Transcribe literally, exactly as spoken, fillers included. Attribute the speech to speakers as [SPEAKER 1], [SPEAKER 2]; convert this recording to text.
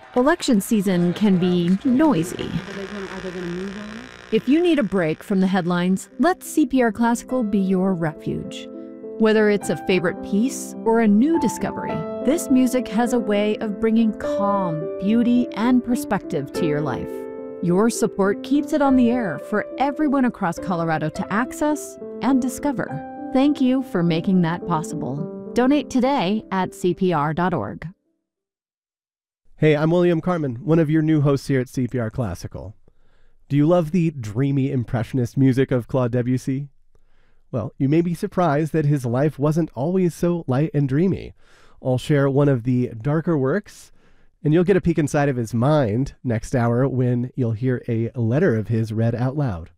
[SPEAKER 1] Election season can be noisy. If you need a break from the headlines, let C P R Classical be your refuge. Whether it's a favorite piece or a new discovery, this music has a way of bringing calm, beauty, and perspective to your life. Your support keeps it on the air for everyone across Colorado to access and discover. Thank you for making that possible. Donate today at C P R dot org.
[SPEAKER 2] Hey, I'm William Carmen, one of your new hosts here at C P R Classical. Do you love the dreamy impressionist music of Claude Debussy? Well, you may be surprised that his life wasn't always so light and dreamy. I'll share one of the darker works, and you'll get a peek inside of his mind next hour when you'll hear a letter of his read out loud.